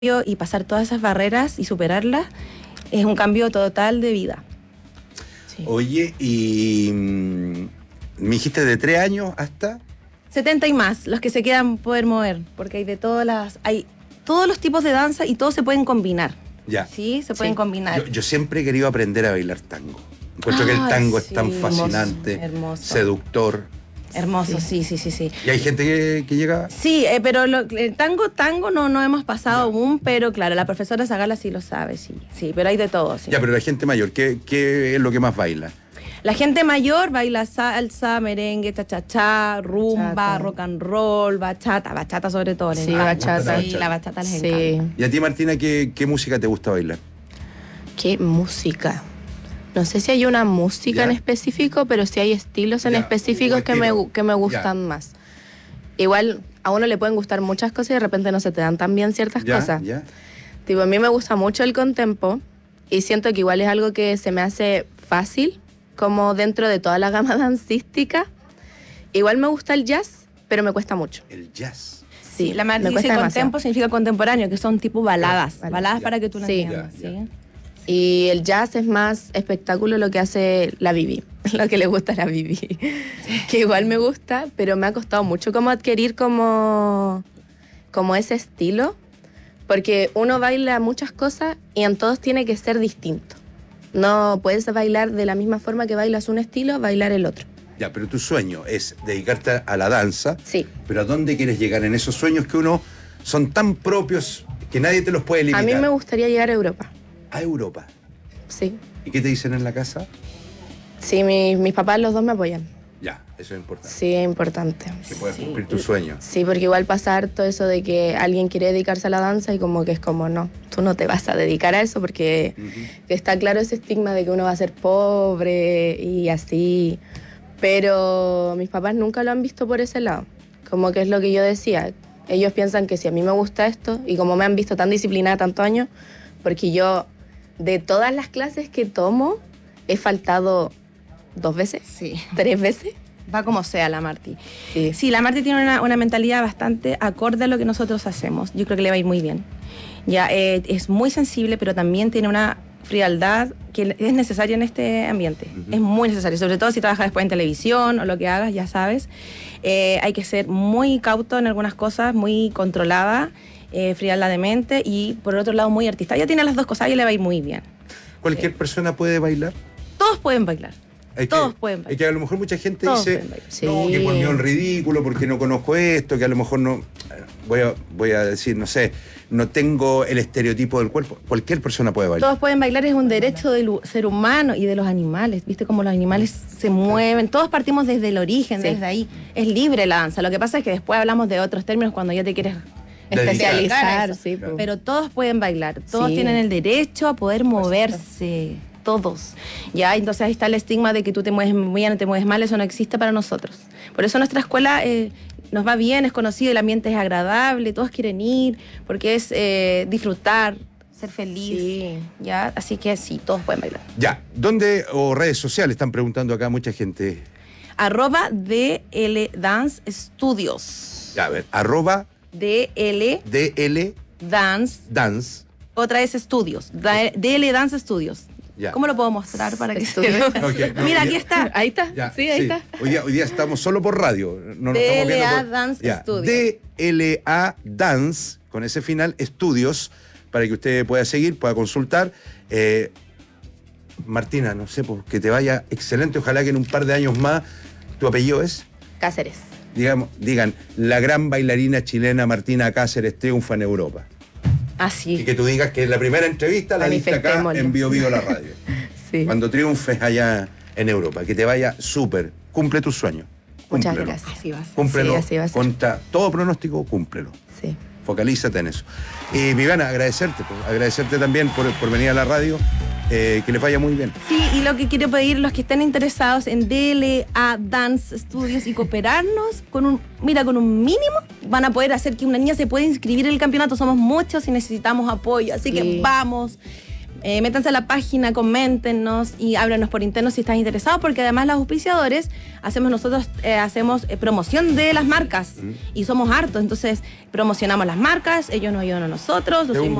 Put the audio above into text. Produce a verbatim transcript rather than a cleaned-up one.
y pasar todas esas barreras y superarlas es un cambio total de vida. Sí. Oye, y mm, me dijiste de tres años hasta... setenta y más, los que se quedan poder mover, porque hay de todas las... hay todos los tipos de danza y todos se pueden combinar. Ya. Sí, se pueden sí. combinar. Yo, yo siempre he querido aprender a bailar tango. Encuentro Ay, que el tango sí, es tan fascinante, hermoso, hermoso. seductor. Hermoso, sí, sí, sí, sí. ¿Y hay gente que, que llega? Sí, eh, pero lo, el tango, tango no, no hemos pasado aún, pero claro, la profesora Zagala sí lo sabe, sí, sí, pero hay de todo, sí. Ya, pero la gente mayor, ¿qué, qué es lo que más baila? La gente mayor baila salsa, merengue, cha-cha-cha, rumba, bachata. Rock and roll, bachata, bachata sobre todo. Sí, bachata. Sí, la bachata les sí. encanta. ¿Y a ti, Martina, qué, qué música te gusta bailar? ¿Qué música? No sé si hay una música ya. en específico, pero sí hay estilos en ya. específicos que me, que me gustan ya. más. Igual a uno le pueden gustar muchas cosas y de repente no se te dan tan bien ciertas ya, cosas. Ya. Tipo, a mí me gusta mucho el contempo y siento que igual es algo que se me hace fácil, como dentro de toda la gama dancística. Igual me gusta el jazz, pero me cuesta mucho. ¿El jazz? Sí, sí la Marta dice contempo significa contemporáneo, que son tipo baladas. Baladas, baladas para que tú lo sí. entiendas. Ya, ya. ¿sí? Y el jazz es más espectáculo lo que hace la Bibi, lo que le gusta a la Bibi, sí. que igual me gusta, pero me ha costado mucho como adquirir como, como ese estilo, porque uno baila muchas cosas y en todos tiene que ser distinto. No puedes bailar de la misma forma que bailas un estilo, bailar el otro. Ya, pero tu sueño es dedicarte a la danza, sí. pero ¿a dónde quieres llegar en esos sueños que uno son tan propios que nadie te los puede limitar? A mí me gustaría llegar a Europa. ¿A Europa? Sí. ¿Y qué te dicen en la casa? Sí, mi, mis papás los dos me apoyan. Ya, eso es importante. Sí, es importante. Que puedas sí. cumplir tus sueños. Sí, porque igual pasa harto eso de que alguien quiere dedicarse a la danza y como que es como, no, tú no te vas a dedicar a eso porque uh-huh. está claro ese estigma de que uno va a ser pobre y así. Pero mis papás nunca lo han visto por ese lado. Como que es lo que yo decía. Ellos piensan que si a mí me gusta esto y como me han visto tan disciplinada tantos años, porque yo... de todas las clases que tomo, he faltado dos veces, sí. tres veces. Va como sea la Marti. Sí, sí la Marti tiene una, una mentalidad bastante acorde a lo que nosotros hacemos. Yo creo que le va a ir muy bien. Ya eh, es muy sensible, pero también tiene una frialdad que es necesaria en este ambiente. Uh-huh. Es muy necesario, sobre todo si trabajas después en televisión o lo que hagas, ya sabes. Eh, hay que ser muy cauto en algunas cosas, muy controlada. Eh, frialdad de mente y por otro lado muy artista. Ella tiene las dos cosas y le va a ir muy bien. ¿Cualquier sí. persona puede bailar? Todos pueden bailar. Es Todos que, pueden bailar. Es que a lo mejor mucha gente Todos dice, sí. no, que por mí es un ridículo, porque no conozco esto, que a lo mejor no, voy a, voy a decir, no sé, no tengo el estereotipo del cuerpo. Cualquier persona puede bailar. Todos pueden bailar, es un derecho del ser humano y de los animales. ¿Viste cómo los animales se mueven? Todos partimos desde el origen, sí. desde ahí. Es libre la danza. Lo que pasa es que después hablamos de otros términos cuando ya te quieres... especializar, sí, claro. Pero todos pueden bailar, todos sí. tienen el derecho a poder moverse, todos. Ya, entonces ahí está el estigma de que tú te mueves bien o te mueves mal, eso no existe para nosotros. Por eso nuestra escuela eh, nos va bien, es conocido, el ambiente es agradable, todos quieren ir, porque es eh, disfrutar, ser feliz, sí. ya, así que sí, todos pueden bailar. Ya, ¿dónde o redes sociales están preguntando acá mucha gente? Arroba D L Dance Studios. Ya, a ver, arroba D L D L Dance Dance. Otra vez Estudios. D L Dance Studios. Ya. ¿Cómo lo puedo mostrar para que se vea? Okay, no, Mira, ya. aquí está. Ahí está. Ya, sí, ahí sí. está. Hoy día, hoy día estamos solo por radio. No D L A por... Dance ya. Studios. D L A Dance, con ese final, Estudios, para que usted pueda seguir, pueda consultar. Eh, Martina, no sé, pues, que te vaya excelente. Ojalá que en un par de años más, ¿tu apellido es? Cáceres. Digamos, digan, la gran bailarina chilena Martina Cáceres triunfa en Europa. Así. Y que tú digas que la primera entrevista la diste acá en Bio Bio la radio. Sí. Cuando triunfes allá en Europa, que te vaya súper. Cumple tus sueños. Muchas Cúmplelo. gracias. Así va a ser. Cúmplelo. Sí, así va a ser. Contra todo pronóstico, cúmplelo. Sí. Focalízate en eso. Y Viviana, agradecerte, pues, agradecerte también por, por venir a la radio. Eh, que les vaya muy bien. Sí, y lo que quiero pedir, los que estén interesados en D L A Dance Studios y cooperarnos con un, mira, con un mínimo, van a poder hacer que una niña se pueda inscribir en el campeonato. Somos muchos y necesitamos apoyo, así sí. que vamos, Eh, métanse a la página, coméntenos y háblenos por interno si están interesados, porque además los auspiciadores hacemos nosotros eh, hacemos eh, promoción de las marcas mm. y somos hartos, entonces promocionamos las marcas, ellos nos ayudan a nosotros.